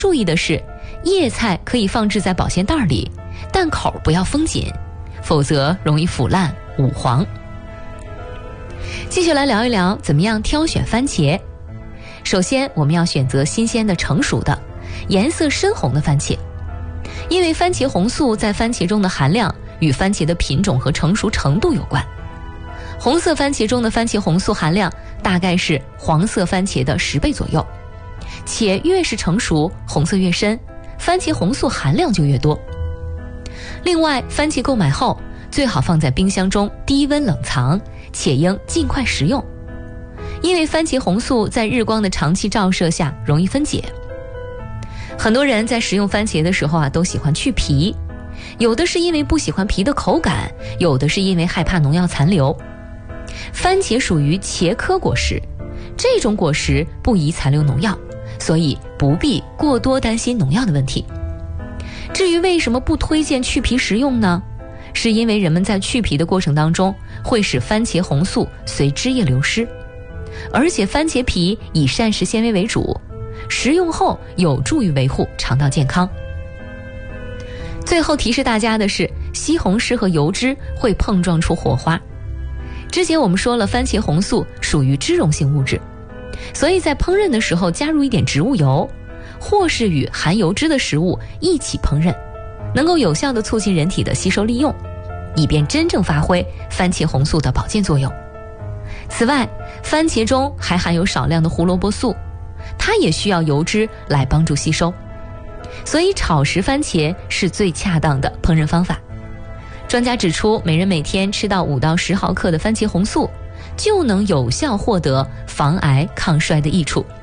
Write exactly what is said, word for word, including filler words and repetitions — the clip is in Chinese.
注意的是，叶菜可以放置在保鲜袋里，但口不要封紧，否则容易腐烂捂黄。继续来聊一聊怎么样挑选番茄。首先，我们要选择新鲜的成熟的颜色深红的番茄，因为番茄红素在番茄中的含量与番茄的品种和成熟程度有关。红色番茄中的番茄红素含量大概是黄色番茄的十倍左右，且越是成熟，红色越深，番茄红素含量就越多。另外，番茄购买后最好放在冰箱中低温冷藏，且应尽快食用，因为番茄红素在日光的长期照射下容易分解。很多人在食用番茄的时候啊，都喜欢去皮，有的是因为不喜欢皮的口感，有的是因为害怕农药残留。番茄属于茄科果实，这种果实不宜残留农药，所以不必过多担心农药的问题。至于为什么不推荐去皮食用呢？是因为人们在去皮的过程当中会使番茄红素随汁液流失，而且番茄皮以膳食纤维为主，食用后有助于维护肠道健康。最后提示大家的是，西红柿和油脂会碰撞出火花。之前我们说了，番茄红素属于脂溶性物质，所以在烹饪的时候加入一点植物油，或是与含油脂的食物一起烹饪，能够有效地促进人体的吸收利用，以便真正发挥番茄红素的保健作用。此外，番茄中还含有少量的胡萝卜素，它也需要油脂来帮助吸收，所以炒食番茄是最恰当的烹饪方法。专家指出，每人每天吃到五到十毫克的番茄红素，就能有效获得防癌抗衰的益处。